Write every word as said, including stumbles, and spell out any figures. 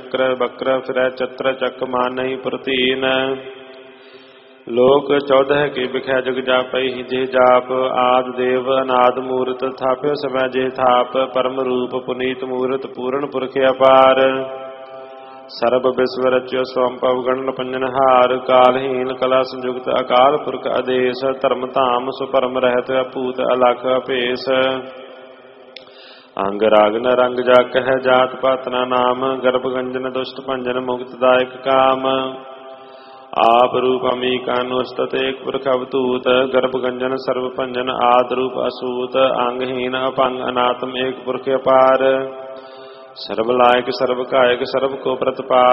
चक्र बक्र फिरै चत्र चक मानहि प्रतीन। लोक चौदह के बिखै जग जापै जे जाप आद देव अनाद मूरत थाप्यो समय जे थाप परम रूप पुनीत मूरत पूर्ण पुरख अपार। सर्ब विश्व रच्यो स्वंपव गण पंजनहार कालहीन कला संयुक्त अकाल पुरख आदेश धर्म धाम सुपरम रहत अपूत अलख अपेस। अंग राग न रंग जाक है जात पात न नाम गर्भ गंजन दुष्ट भंजन मुक्तदायक काम। आप रूप अमीकानुस्तत एक पुरख अवतूत गर्भ गंजन सर्व भंजन आद रूप असूत। अंगहीन अपंग अनात्म एक पुरख अपार सर्व लायक सर्व कायक सर्व को प्रतपाल।